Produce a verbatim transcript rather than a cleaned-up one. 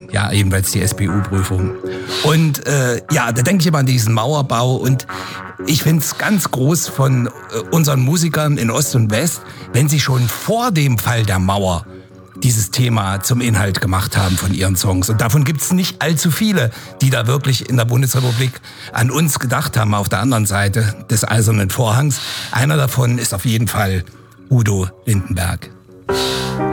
ja, jedenfalls die S P U-Prüfung. Und äh, ja, da denke ich immer an diesen Mauerbau und ich finde es ganz groß von äh, unseren Musikern in Ost und West, wenn sie schon vor dem Fall der Mauer dieses Thema zum Inhalt gemacht haben von ihren Songs. Und davon gibt es nicht allzu viele, die da wirklich in der Bundesrepublik an uns gedacht haben, auf der anderen Seite des Eisernen Vorhangs. Einer davon ist auf jeden Fall Udo Lindenberg.